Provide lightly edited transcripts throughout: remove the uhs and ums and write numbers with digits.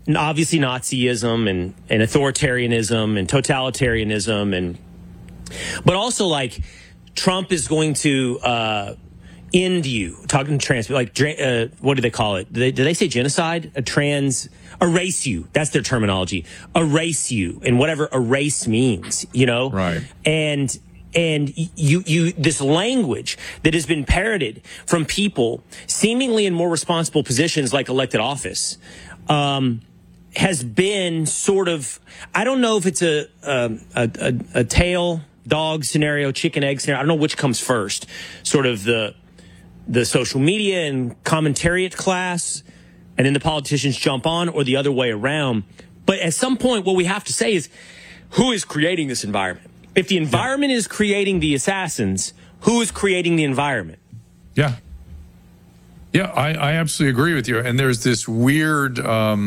obviously Nazism and authoritarianism and totalitarianism, but also like Trump is going to end you. Talking to trans, like what do they call it? Do they say genocide? Erase you. That's their terminology. Erase you, and whatever erase means, Right. And you this language that has been parroted from people seemingly in more responsible positions like elected office has been sort of, I don't know if it's a tail dog scenario, chicken egg scenario. I don't know which comes first. Sort of the social media and commentariat class, and then the politicians jump on, or the other way around. But at some point, what we have to say is, who is creating this environment? If the environment is creating the assassins, who is creating the environment? Yeah. Yeah, I absolutely agree with you. And there's this weird,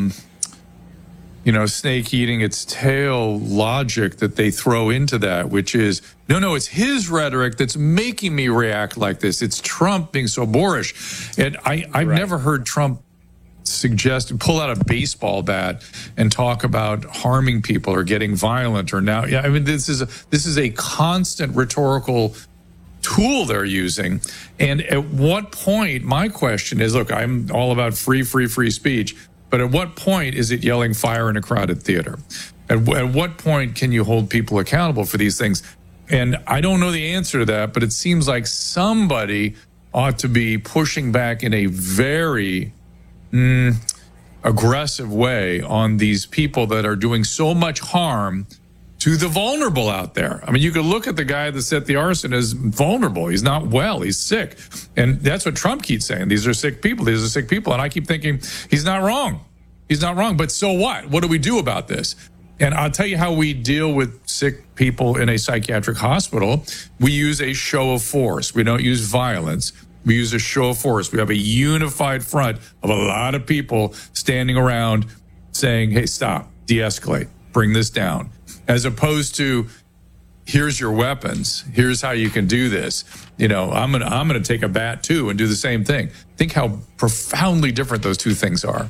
snake eating its tail logic that they throw into that, which is, no, it's his rhetoric that's making me react like this. It's Trump being so boorish. And I've never heard Trump pull out a baseball bat and talk about harming people or getting violent or now. Yeah, I mean, this is a constant rhetorical tool they're using. And at what point, my question is, look, I'm all about free speech, but at what point is it yelling fire in a crowded theater? At what point can you hold people accountable for these things? And I don't know the answer to that, but it seems like somebody ought to be pushing back in a very aggressive way on these people that are doing so much harm to the vulnerable out there. I mean, you could look at the guy that set the arson as vulnerable. He's not well. He's sick. And that's what Trump keeps saying. These are sick people. These are sick people. And I keep thinking, he's not wrong. He's not wrong. But so what? What do we do about this? And I'll tell you how we deal with sick people in a psychiatric hospital. We use a show of force. We don't use violence. We use a show of force. We have a unified front of a lot of people standing around saying, hey, stop, de-escalate, bring this down. As opposed to, here's your weapons. Here's how you can do this. I'm gonna take a bat too and do the same thing. Think how profoundly different those two things are.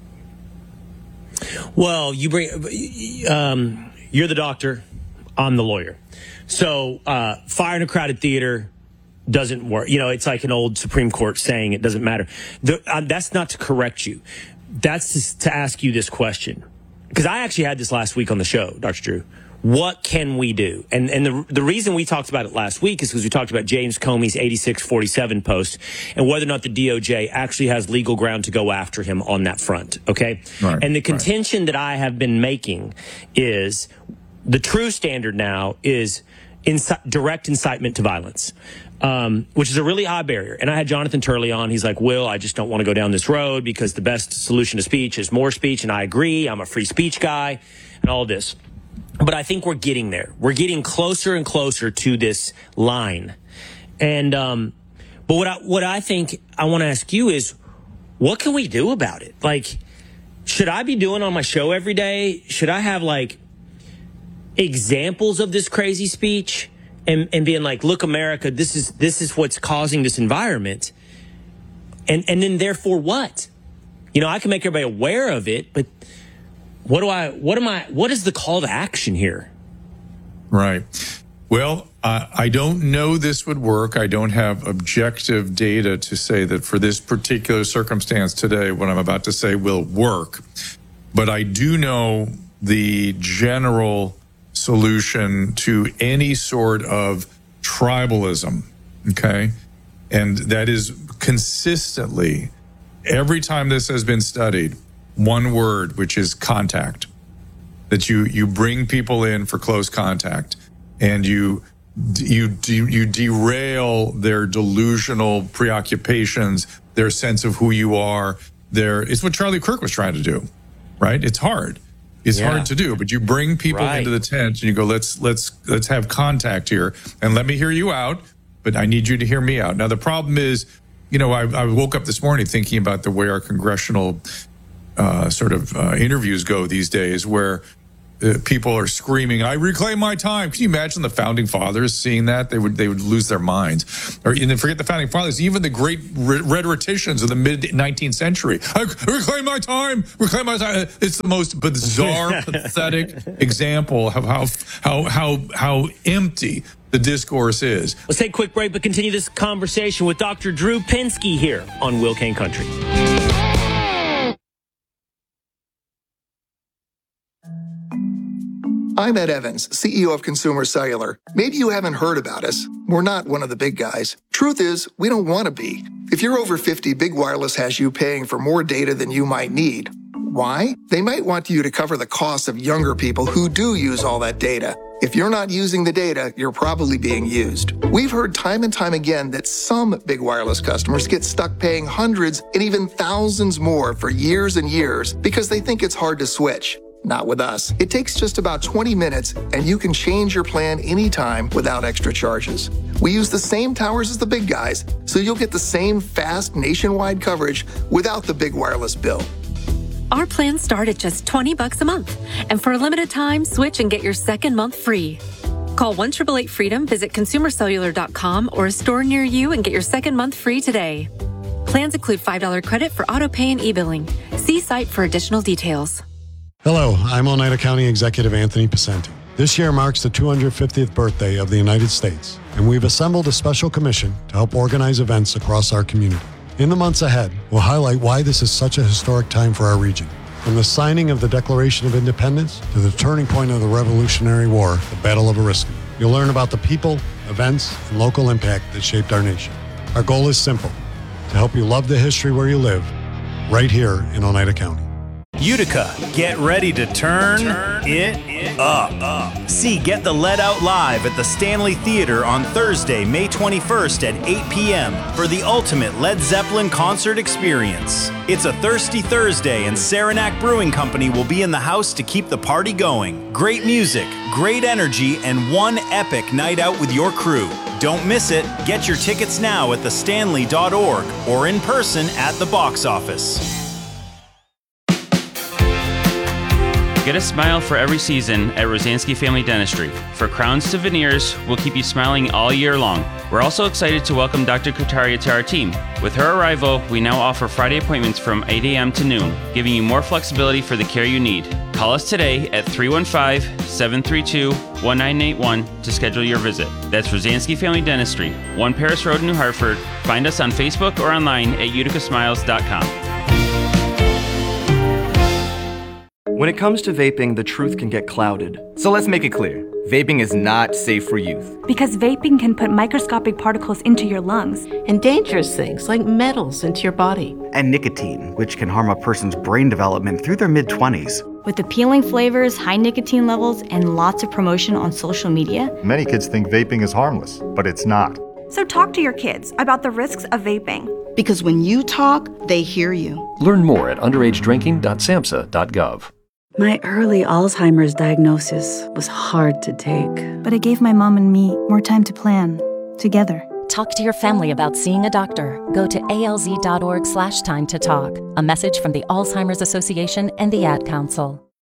Well, you're the doctor, I'm the lawyer. So fire in a crowded theater doesn't work. It's like an old Supreme Court saying, it doesn't matter. That's not to correct you. That's just to ask you this question. Because I actually had this last week on the show, Dr. Drew. What can we do? And the reason we talked about it last week is because we talked about James Comey's 8647 post and whether or not the DOJ actually has legal ground to go after him on that front. Okay. Right, and the contention that I have been making is the true standard now is direct incitement to violence. Which is a really high barrier. And I had Jonathan Turley on. He's like, Will, I just don't want to go down this road because the best solution to speech is more speech. And I agree. I'm a free speech guy and all of this. But I think we're getting there. We're getting closer and closer to this line. And but what I think I want to ask you is, what can we do about it? Like, should I be doing on my show every day? Should I have like examples of this crazy speech? And being like, look, America, this is what's causing this environment. And then therefore what? I can make everybody aware of it, but what is the call to action here? Right. Well, I don't know this would work. I don't have objective data to say that for this particular circumstance today, what I'm about to say will work. But I do know the general solution to any sort of tribalism, okay? And that is consistently, every time this has been studied, one word, which is contact. That you bring people in for close contact and you derail their delusional preoccupations, their sense of who you are. It's what Charlie Kirk was trying to do, right? It's hard. It's hard to do, but you bring people into the tent and you go, let's have contact here and let me hear you out, but I need you to hear me out. Now, the problem is, I woke up this morning thinking about the way our congressional interviews go these days, where people are screaming, "I reclaim my time." Can you imagine the founding fathers seeing that? They would lose their minds. Or and then forget the founding fathers, even the great rhetoricians of the mid 19th century. "I reclaim my time. Reclaim my time." It's the most bizarre, pathetic example of how empty the discourse is. Let's take a quick break, but continue this conversation with Dr. Drew Pinsky here on Will Kane Country. I'm Ed Evans, CEO of Consumer Cellular. Maybe you haven't heard about us. We're not one of the big guys. Truth is, we don't want to be. If you're over 50, Big Wireless has you paying for more data than you might need. Why? They might want you to cover the cost of younger people who do use all that data. If you're not using the data, you're probably being used. We've heard time and time again that some Big Wireless customers get stuck paying hundreds and even thousands more for years and years because they think it's hard to switch. Not with us. It takes just about 20 minutes and you can change your plan anytime without extra charges. We use the same towers as the big guys, so you'll get the same fast nationwide coverage without the Big Wireless bill. Our plans start at just $20 a month. And for a limited time, switch and get your second month free. Call 1-888-FREEDOM, visit consumercellular.com or a store near you and get your second month free today. Plans include $5 credit for auto pay and e-billing. See site for additional details. Hello, I'm Oneida County Executive Anthony Picenti. This year marks the 250th birthday of the United States, and we've assembled a special commission to help organize events across our community. In the months ahead, we'll highlight why this is such a historic time for our region. From the signing of the Declaration of Independence to the turning point of the Revolutionary War, the Battle of Oriskany. You'll learn about the people, events, and local impact that shaped our nation. Our goal is simple, to help you love the history where you live, right here in Oneida County. Utica, get ready to turn it up. See Get the Let Out live at the Stanley Theater on Thursday, May 21st at 8 p.m. for the ultimate Led Zeppelin concert experience. It's a Thirsty Thursday and Saranac Brewing Company will be in the house to keep the party going. Great music, great energy, and one epic night out with your crew. Don't miss it. Get your tickets now at thestanley.org or in person at the box office. Get a smile for every season at Rosansky Family Dentistry. For crowns to veneers, we'll keep you smiling all year long. We're also excited to welcome Dr. Kutaria to our team. With her arrival, we now offer Friday appointments from 8 a.m. to noon, giving you more flexibility for the care you need. Call us today at 315-732-1981 to schedule your visit. That's Rosansky Family Dentistry, 1 Paris Road, New Hartford. Find us on Facebook or online at uticasmiles.com. When it comes to vaping, the truth can get clouded. So let's make it clear. Vaping is not safe for youth. Because vaping can put microscopic particles into your lungs. And dangerous things like metals into your body. And nicotine, which can harm a person's brain development through their mid-20s. With appealing flavors, high nicotine levels, and lots of promotion on social media, many kids think vaping is harmless, but it's not. So talk to your kids about the risks of vaping. Because when you talk, they hear you. Learn more at underagedrinking.samhsa.gov. My early Alzheimer's diagnosis was hard to take. But it gave my mom and me more time to plan, together. Talk to your family about seeing a doctor. Go to alz.org/time to talk. A message from the Alzheimer's Association and the Ad Council.